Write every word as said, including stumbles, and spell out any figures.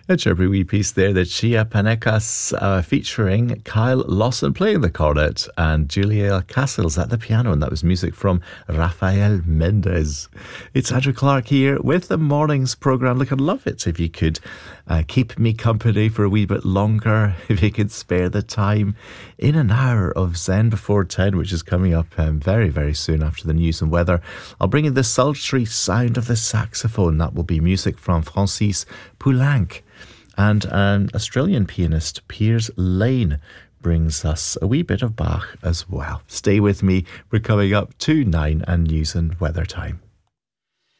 A chirpy wee piece there that Chia Panecas uh, featuring Kyle Lawson playing the cornet and Julia Castles at the piano, and that was music from Rafael Mendez. It's Andrew Clark here with the morning's programme. Look, I'd love it if you could uh, keep me company for a wee bit longer, if you could spare the time in an hour of Zen Before ten, which is coming up um, very, very soon after the news and weather. I'll bring in the sultry sound of the saxophone. That will be music from Francis Poulenc. And an Australian pianist, Piers Lane, brings us a wee bit of Bach as well. Stay with me. We're coming up to nine and news and weather time.